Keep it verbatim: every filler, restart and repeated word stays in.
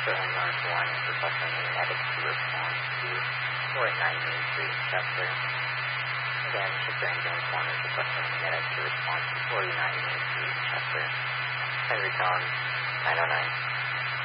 Victor M North one is requesting a medic to respond to four nine Main Street, Chester. Again, Victor M Jones one is requesting a medic to respond to four nine Main Street, Chester. Henry John, nine oh nine.